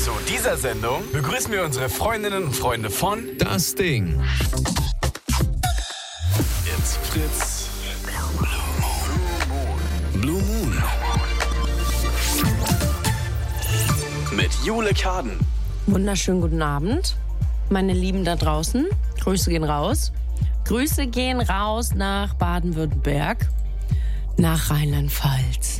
Zu dieser Sendung begrüßen wir unsere Freundinnen und Freunde von Das Ding. It's Fritz Blue Moon mit Jule Kaden. Wunderschönen guten Abend, meine Lieben da draußen. Grüße gehen raus. Grüße gehen raus nach Baden-Württemberg, nach Rheinland-Pfalz,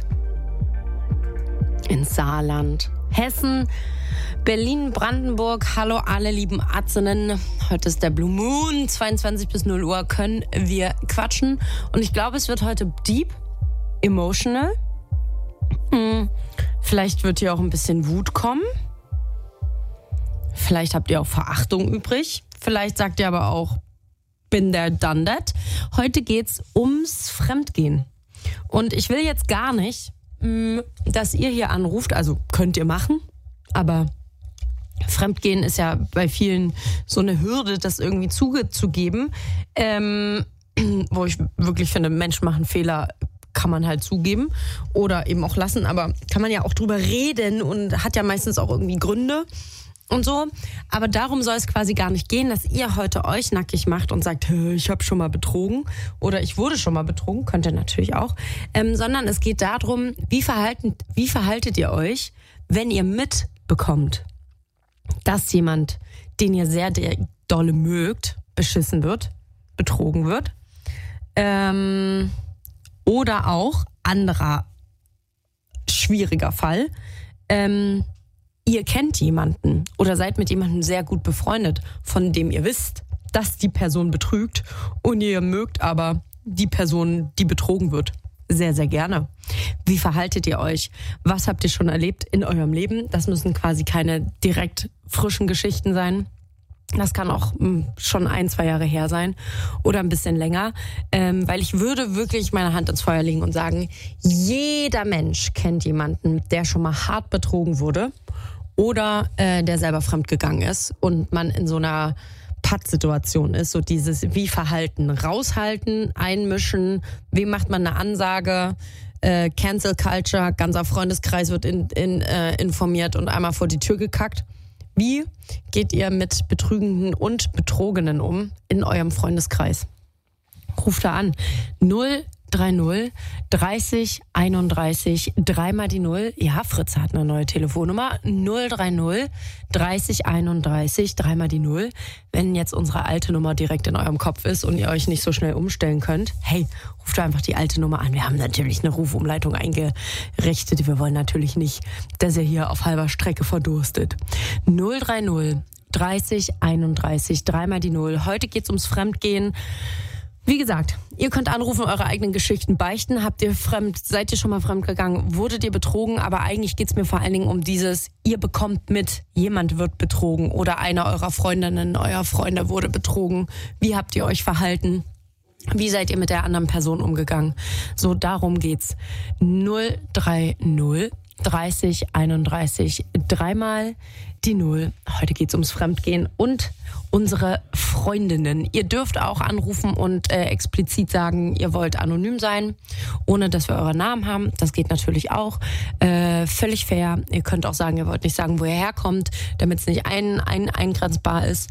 ins Saarland, Hessen, Berlin, Brandenburg. Hallo alle lieben Atzinnen. Heute ist der Blue Moon, 22 bis 0 Uhr können wir quatschen. Und ich glaube, es wird heute deep, emotional. Vielleicht wird hier auch ein bisschen Wut kommen. Vielleicht habt ihr auch Verachtung übrig. Vielleicht sagt ihr aber auch, bin there, done that. Heute geht's ums Fremdgehen. Und ich will jetzt gar nicht, dass ihr hier anruft, also könnt ihr machen, aber Fremdgehen ist ja bei vielen so eine Hürde, das irgendwie zugeben, wo ich wirklich finde, Menschen machen Fehler, kann man halt zugeben oder eben auch lassen, aber kann man ja auch drüber reden und hat ja meistens auch irgendwie Gründe und so. Aber darum soll es quasi gar nicht gehen, dass ihr heute euch nackig macht und sagt, ich habe schon mal betrogen oder ich wurde schon mal betrogen, könnt ihr natürlich auch, sondern es geht darum, wie verhaltet ihr euch, wenn ihr mitbekommt, dass jemand, den ihr sehr dolle mögt, beschissen wird, betrogen wird, oder auch anderer schwieriger Fall, ihr kennt jemanden oder seid mit jemandem sehr gut befreundet, von dem ihr wisst, dass die Person betrügt und ihr mögt aber die Person, die betrogen wird, sehr, sehr gerne. Wie verhaltet ihr euch? Was habt ihr schon erlebt in eurem Leben? Das müssen quasi keine direkt frischen Geschichten sein. Das kann auch schon 1-2 Jahre her sein oder ein bisschen länger, weil ich würde wirklich meine Hand ins Feuer legen und sagen, jeder Mensch kennt jemanden, der schon mal hart betrogen wurde oder der selber fremdgegangen ist und man in so einer Pattsituation ist, so dieses wie Verhalten, raushalten, einmischen, wem macht man eine Ansage, Cancel Culture, ganzer Freundeskreis wird informiert und einmal vor die Tür gekackt. Wie geht ihr mit Betrügenden und Betrogenen um in eurem Freundeskreis? Ruft da an. 030 30 31 3 mal die 0. Ja, Fritz hat eine neue Telefonnummer. 030 30 31 3 mal die 0. Wenn jetzt unsere alte Nummer direkt in eurem Kopf ist und ihr euch nicht so schnell umstellen könnt, hey, ruft einfach die alte Nummer an. Wir haben natürlich eine Rufumleitung eingerichtet. Wir wollen natürlich nicht, dass ihr hier auf halber Strecke verdurstet. 030 30 31 3 mal die 0. Heute geht's ums Fremdgehen. Wie gesagt, ihr könnt anrufen, eure eigenen Geschichten beichten. Seid ihr schon mal fremdgegangen? Wurdet ihr betrogen? Aber eigentlich geht's mir vor allen Dingen um dieses, ihr bekommt mit, jemand wird betrogen oder einer eurer Freundinnen, euer Freunde wurde betrogen. Wie habt ihr euch verhalten? Wie seid ihr mit der anderen Person umgegangen? So, darum geht's. 030 30 31 dreimal die 0. Heute geht's ums Fremdgehen und unsere Freundinnen. Ihr dürft auch anrufen und explizit sagen, ihr wollt anonym sein, ohne dass wir euren Namen haben. Das geht natürlich auch. Völlig fair. Ihr könnt auch sagen, ihr wollt nicht sagen, wo ihr herkommt, damit es nicht eingrenzbar ist.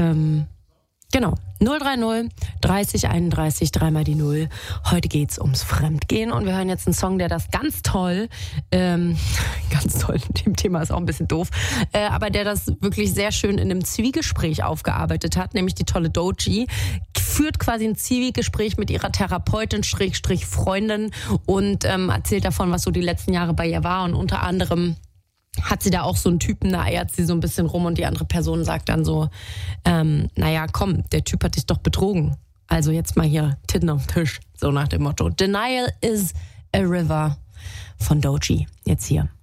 Genau. 030 30 31 3 mal die 0. Heute geht's ums Fremdgehen und wir hören jetzt einen Song, der das ganz toll, ganz toll, dem Thema ist auch ein bisschen doof, aber der das wirklich sehr schön in einem Zwiegespräch aufgearbeitet hat, nämlich die tolle Doechii, führt quasi ein Zwiegespräch mit ihrer Therapeutin, Freundin und erzählt davon, was so die letzten Jahre bei ihr war und unter anderem hat sie da auch so einen Typen, da eiert sie so ein bisschen rum und die andere Person sagt dann so, naja, komm, der Typ hat dich doch betrogen. Also jetzt mal hier Titten auf den Tisch, so nach dem Motto. Denial is a River von Doechii. Jetzt hier.